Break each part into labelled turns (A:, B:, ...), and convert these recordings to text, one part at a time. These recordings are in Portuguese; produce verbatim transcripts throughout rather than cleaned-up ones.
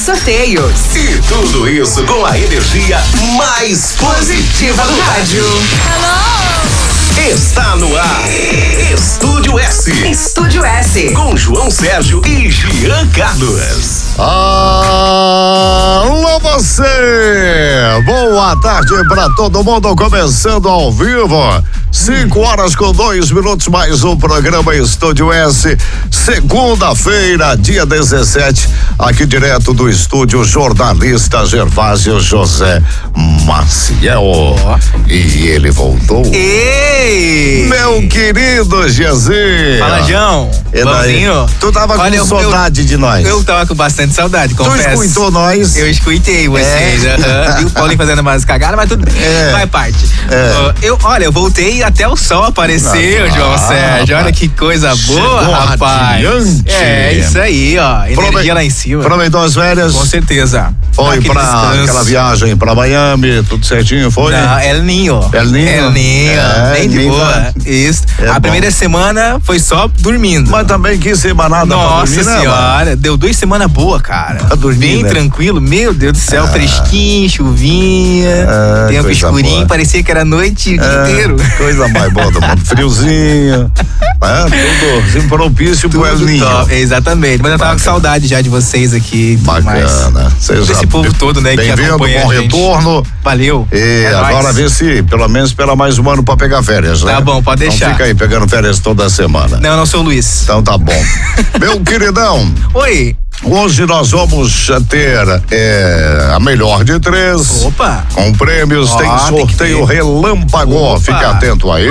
A: sorteios.
B: E tudo isso com a energia mais positiva do rádio.
A: Hello!
B: Está no ar. Estúdio S.
A: Estúdio S.
B: Com João Sérgio e Jean Carlos.
C: Alô você! Boa tarde pra todo mundo, começando ao vivo. Cinco horas com dois minutos, mais um programa Estúdio S. Segunda-feira, dia dezessete, aqui direto do estúdio, jornalista Gervásio José Maciel. Oh. E ele voltou.
D: Ei!
C: Meu querido Jezinho.
D: Fala, João.
C: E daí? Tu tava com
D: Olha,
C: saudade
D: eu,
C: de nós.
D: Eu tava com bastante saudade, confesso.
C: Tu escutou nós?
D: Eu escutei vocês. É. Uh-huh. E o Paulinho fazendo mais cagada, mas tudo bem. É. Vai parte. É. Uh, eu, olha, eu voltei até o sol apareceu, ah, João Sérgio. Olha que coisa boa,
C: chegou
D: rapaz.
C: Radiante.
D: É, isso aí, ó. Energia Prove... lá em cima.
C: Aproveitou as férias?
D: Com certeza.
C: Foi pra descanso. Aquela viagem pra Miami, tudo certinho, foi?
D: Não, El Ninho.
C: El Ninho?
D: El Ninho.
C: É,
D: bem de boa. Isso. É a bom. Primeira semana foi só dormindo.
C: Mas também que semana nada
D: Nossa
C: pra dormir,
D: senhora, né, deu duas semanas boas, cara.
C: Pra dormir,
D: bem
C: né?
D: Tranquilo, meu Deus do céu, ah. Fresquinho, chuvinha,
C: ah,
D: tempo escurinho, boa. Parecia que era noite o
C: ah,
D: dia inteiro.
C: Coisa mais boa do mundo, friozinho, né? Tudo assim, propício pro El Ninho.
D: Exatamente, mas eu tava Bacana. com saudade já de vocês aqui.
C: Bacana.
D: Todo esse povo todo, né, que acompanha
C: bom
D: a gente.
C: retorno.
D: Valeu.
C: E
D: é
C: agora
D: nóis.
C: vê se pelo menos espera mais um ano pra pegar férias, né?
D: Tá bom, pode deixar.
C: Não fica aí pegando férias toda semana.
D: Não, eu não sou o Luiz.
C: Então tá bom. Meu queridão.
D: Oi.
C: Hoje nós vamos ter é, a melhor de três.
D: Opa!
C: Com prêmios, oh, tem sorteio tem relâmpago. Opa. Fica atento aí.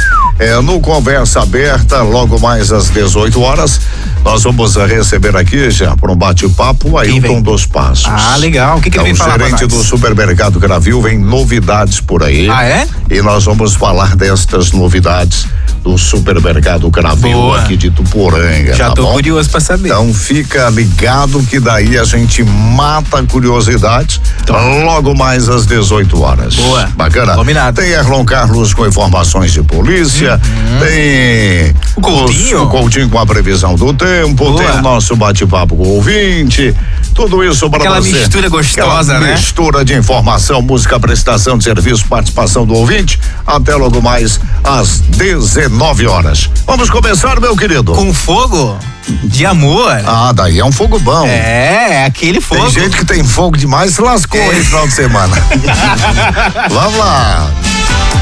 C: É, no Conversa Aberta, logo mais às dezoito horas, nós vamos receber aqui já por um bate-papo o Ailton dos Passos.
D: Ah, legal. O que, que
C: então,
D: ele vem falar?
C: O gerente do supermercado Gravil, vem novidades por aí.
D: Ah, é?
C: E nós vamos falar destas novidades do supermercado Gravil. Boa. Aqui de Tuporanga.
D: Já
C: tá
D: tô
C: bom?
D: curioso pra saber.
C: Então fica ligado que daí a gente mata a curiosidade. Então. Logo mais às dezoito horas.
D: Boa.
C: Bacana.
D: Combinado.
C: Tem Erlon Carlos com informações de polícia. Uhum. Tem
D: o Coutinho.
C: o Coutinho com a previsão do tempo. Boa. Tem o nosso bate-papo com o ouvinte. Tudo isso para
D: Aquela
C: você.
D: mistura gostosa,
C: Aquela
D: né?
C: Mistura de informação, música, prestação de serviço, participação do ouvinte. Até logo mais às dezenove horas. Vamos começar, meu querido?
D: Com fogo de amor.
C: Ah, daí é um fogo bom.
D: É, é aquele fogo.
C: Tem gente que tem fogo demais, se lascou é. esse final de semana. Vamos lá.